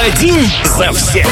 Один за всех.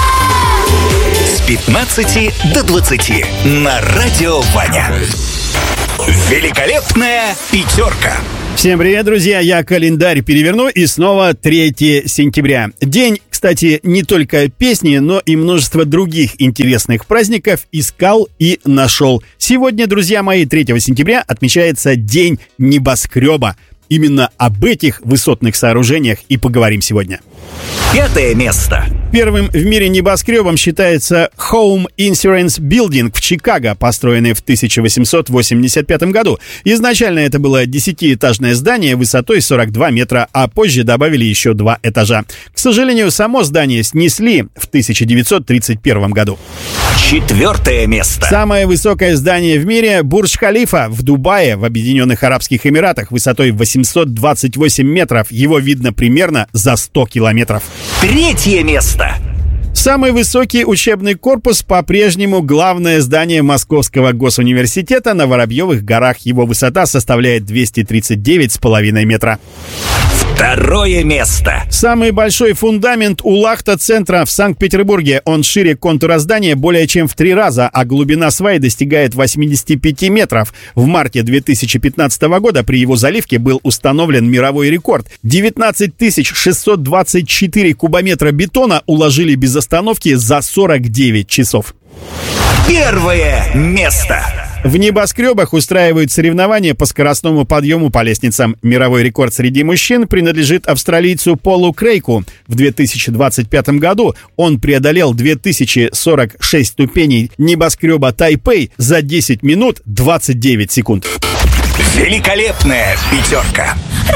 С 15 до 20 на Радио Ваня. Великолепная пятерка. Всем привет, друзья! Я календарь переверну, и снова 3 сентября. День, кстати, не только песни, но и множество других интересных праздников искал и нашел. Сегодня, друзья мои, 3 сентября отмечается День небоскреба. Именно об этих высотных сооружениях и поговорим сегодня. 5 место. Первым в мире небоскребом считается Home Insurance Building в Чикаго, построенный в 1885 году. Изначально это было 10-этажное здание высотой 42 метра, а позже добавили еще 2 этажа. К сожалению, само здание снесли в 1931 году. 4 место. Самое высокое здание в мире — Бурдж-Халифа в Дубае, в Объединенных Арабских Эмиратах, высотой 828 метров. Его видно примерно за 100 километров. 3 место. Самый высокий учебный корпус по-прежнему главное здание Московского госуниверситета на Воробьевых горах. Его высота составляет 239,5 метра. 2 место. Самый большой фундамент у Лахта-центра в Санкт-Петербурге. Он шире контура здания более чем в 3 раза, а глубина сваи достигает 85 метров. В марте 2015 года при его заливке был установлен мировой рекорд. 19 624 кубометра бетона уложили без остановки за 49 часов. 1 место. В небоскребах устраивают соревнования по скоростному подъему по лестницам. Мировой рекорд среди мужчин принадлежит австралийцу Полу Крейку. В 2025 году он преодолел 2046 ступеней небоскреба Тайпэй за 10 минут 29 секунд. Великолепная пятерка.